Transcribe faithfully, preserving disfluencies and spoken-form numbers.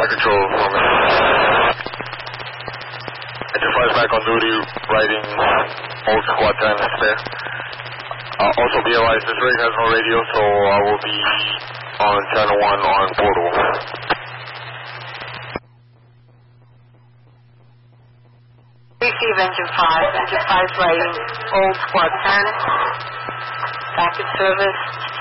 Flight control, Norman. Engine five back on duty, writing old squad ten spare. Uh, also be advised, this rig has no radio, so I will be on channel one on portal. Receive engine five. Engine five writing old squad ten. Back in service.